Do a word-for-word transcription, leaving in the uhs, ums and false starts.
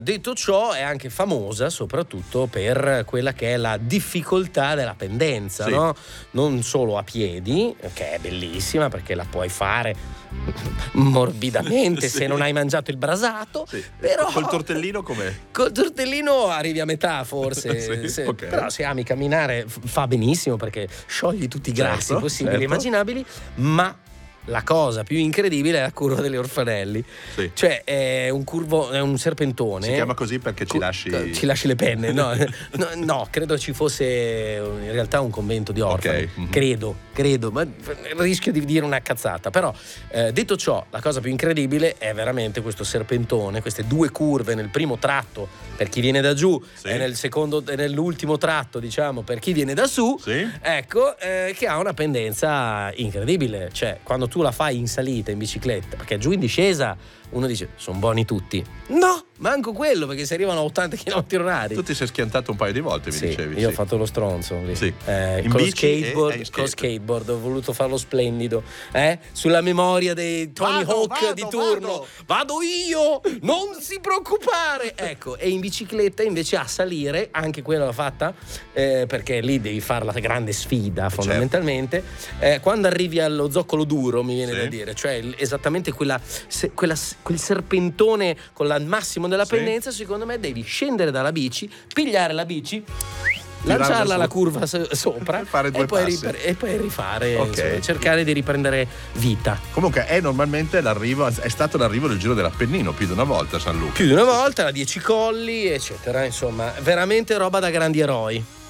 Detto ciò, è anche famosa soprattutto per quella che è la difficoltà della pendenza, Sì. no? Non solo a piedi, che è bellissima perché la puoi fare morbidamente Sì. se non hai mangiato il brasato, Sì. però Col tortellino com'è? col tortellino arrivi a metà forse. Sì, se- ok. Però se ami camminare f- fa benissimo perché sciogli tutti i grassi Certo, possibili e certo. immaginabili, ma la cosa più incredibile è la curva degli orfanelli. Sì. Cioè è un curvo, è un serpentone. Si chiama così perché ci Cu- lasci... ci lasci le penne, no, no, no, credo ci fosse in realtà un convento di orfani. Ok, mhm. Credo, credo, ma rischio di dire una cazzata. Però eh, detto ciò, la cosa più incredibile è veramente questo serpentone, queste due curve nel primo tratto per chi viene da giù Sì. e nel secondo e nell'ultimo tratto, diciamo, per chi viene da su. Sì? Ecco, eh, che ha una pendenza incredibile. Cioè, quando tu la fai in salita in bicicletta, perché giù in discesa uno dice sono buoni tutti. No, manco quello, perché si arrivano a ottanta chilometri orari. Tu ti sei schiantato un paio di volte, mi Sì, dicevi. io sì. ho fatto lo stronzo lì. Sì. Eh, In con lo bici e- e skateboard, in con lo skate. skateboard ho voluto farlo splendido, eh? Sulla memoria dei Tony Vado, Hawk vado, di turno. vado. Vado io, non si preoccupare. Ecco, e in bicicletta invece a salire, anche quella l'ho fatta, eh, perché lì devi fare la grande sfida fondamentalmente. Eh, quando arrivi allo zoccolo duro, mi viene Sì. da dire, cioè il- esattamente quella, se- quella- quel serpentone con il massimo della Sì. pendenza, secondo me devi scendere dalla bici, pigliare la bici, Tirarla lanciarla alla su. curva so- sopra E fare due e, poi passi. ripar- e poi rifare, Ok. insomma, cercare di riprendere vita. Comunque è normalmente l'arrivo, è stato l'arrivo del Giro dell'Appennino più di una volta a San Luca. Più di una volta, la dieci colli, eccetera, insomma, veramente roba da grandi eroi.